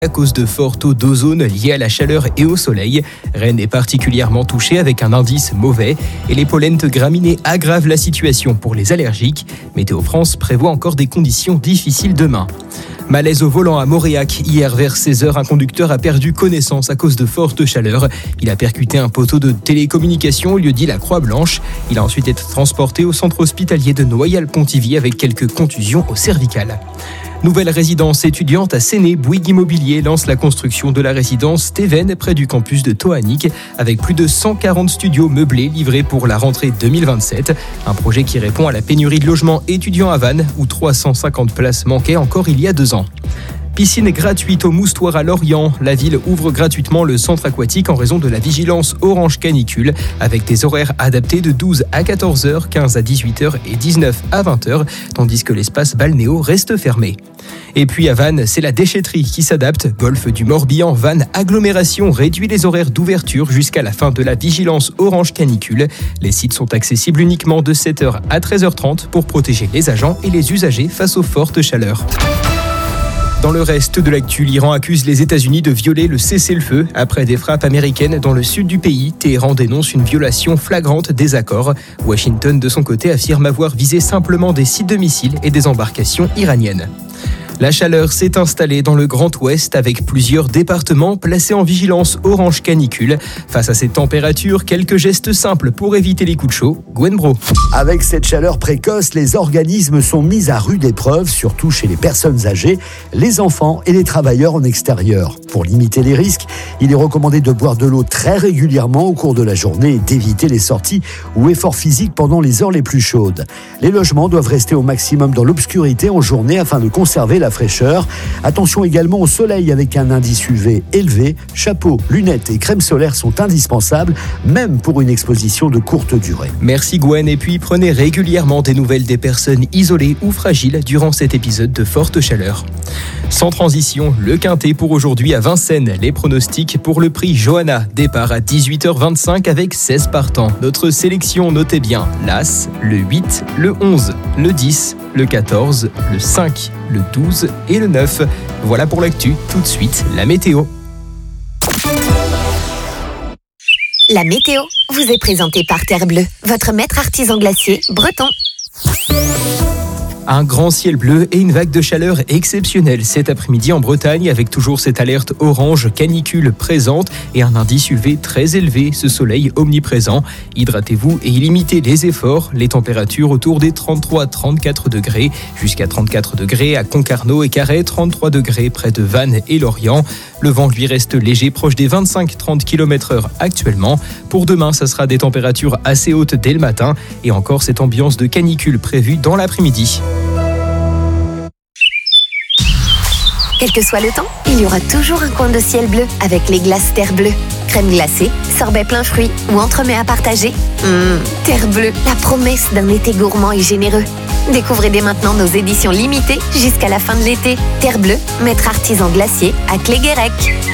à cause de forts taux d'ozone liés à la chaleur et au soleil. Rennes est particulièrement touchée avec un indice mauvais et les pollens graminées aggravent la situation pour les allergiques. Météo France prévoit encore des conditions difficiles demain. Malaise au volant à Mauriac. Hier vers 16h, un conducteur a perdu connaissance à cause de fortes chaleurs. Il a percuté un poteau de télécommunication au lieu-dit la Croix-Blanche. Il a ensuite été transporté au centre hospitalier de Noyal-Pontivy avec quelques contusions au cervical. Nouvelle résidence étudiante à Séné, Bouygues Immobilier lance la construction de la résidence Steven près du campus de Toanic avec plus de 140 studios meublés livrés pour la rentrée 2027. Un projet qui répond à la pénurie de logements étudiants à Vannes où 350 places manquaient encore il y a 2 ans. Piscine gratuite au Moustoir à Lorient. La ville ouvre gratuitement le centre aquatique en raison de la vigilance orange canicule avec des horaires adaptés de 12 à 14h, 15 à 18h et 19 à 20h, tandis que l'espace balnéo reste fermé. Et puis à Vannes, c'est la déchetterie qui s'adapte. Golfe du Morbihan, Vannes Agglomération réduit les horaires d'ouverture jusqu'à la fin de la vigilance orange canicule. Les sites sont accessibles uniquement de 7h à 13h30 pour protéger les agents et les usagers face aux fortes chaleurs. Dans le reste de l'actu, l'Iran accuse les États-Unis de violer le cessez-le-feu après des frappes américaines dans le sud du pays. Téhéran dénonce une violation flagrante des accords. Washington, de son côté, affirme avoir visé simplement des sites de missiles et des embarcations iraniennes. La chaleur s'est installée dans le Grand Ouest avec plusieurs départements placés en vigilance orange canicule. Face à ces températures, quelques gestes simples pour éviter les coups de chaud. Gwen Bro. Avec cette chaleur précoce, les organismes sont mis à rude épreuve, surtout chez les personnes âgées, les enfants et les travailleurs en extérieur. Pour limiter les risques, il est recommandé de boire de l'eau très régulièrement au cours de la journée et d'éviter les sorties ou efforts physiques pendant les heures les plus chaudes. Les logements doivent rester au maximum dans l'obscurité en journée afin de conserver la fraîcheur. Attention également au soleil avec un indice UV élevé. Chapeau, lunettes et crème solaire sont indispensables, même pour une exposition de courte durée. Merci Gwen, et puis prenez régulièrement des nouvelles des personnes isolées ou fragiles durant cet épisode de forte chaleur. Sans transition, le quintet pour aujourd'hui à Vincennes. Les pronostics pour le prix Johanna. Départ à 18h25 avec 16 partants. Notre sélection, notez bien l'As, le 8, le 11, le 10, le 14, le 5, le 12 et le 9. Voilà pour l'actu. Tout de suite, la météo. La météo vous est présentée par Terre Bleue, votre maître artisan glacier breton. Un grand ciel bleu et une vague de chaleur exceptionnelle cet après-midi en Bretagne avec toujours cette alerte orange canicule présente et un indice UV très élevé, ce soleil omniprésent. Hydratez-vous et limitez les efforts. Les températures autour des 33-34 degrés, jusqu'à 34 degrés à Concarneau et Carhaix, 33 degrés près de Vannes et Lorient. Le vent lui reste léger, proche des 25-30 km/h actuellement. Pour demain, ça sera des températures assez hautes dès le matin et encore cette ambiance de canicule prévue dans l'après-midi. Quel que soit le temps, il y aura toujours un coin de ciel bleu avec les glaces Terre Bleue. Crème glacée, sorbet plein fruits ou entremets à partager. Terre Bleue, la promesse d'un été gourmand et généreux. Découvrez dès maintenant nos éditions limitées jusqu'à la fin de l'été. Terre Bleue, maître artisan glacier à Cléguérec.